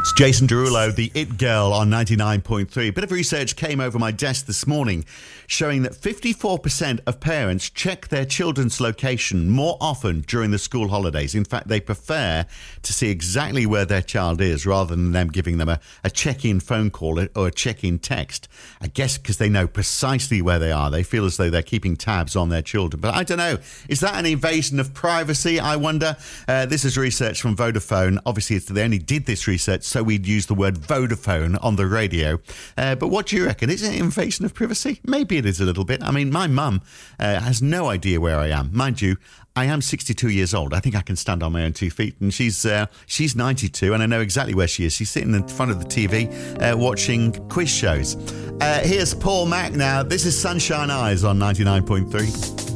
It's Jason Derulo, the It Girl on 99.3. A bit of research came over my desk this morning showing that 54% of parents check their children's location more often during the school holidays. In fact, they prefer to see exactly where their child is rather than them giving them a check-in phone call or a check-in text. I guess because they know precisely where they are. They feel as though they're keeping tabs on their children. But I don't know. Is that an invasion of privacy, I wonder? This is research from Vodafone. Obviously, they only did this research so we'd use the word Vodafone on the radio. But what do you reckon? Is it an invasion of privacy? Maybe it is a little bit. I mean, my mum has no idea where I am. Mind you, I am 62 years old. I think I can stand on my own 2 feet. And she's 92, and I know exactly where she is. She's sitting in front of the TV watching quiz shows. Here's Paul Mac now. This is Sunshine Eyes on 99.3.